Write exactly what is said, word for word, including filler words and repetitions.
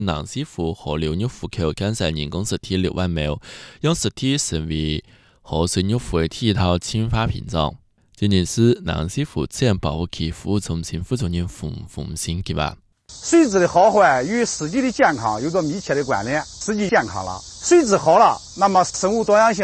南溪湖河流肉湖口建设人工石体六万亩，用石体成为河水肉湖的第一套氢化屏障。今年是南溪湖自然保护区服务中心副主任冯冯鑫计划。 水质的好坏与市集的健康有着密切的关联。市集健康了，水质好了，那么生物多样性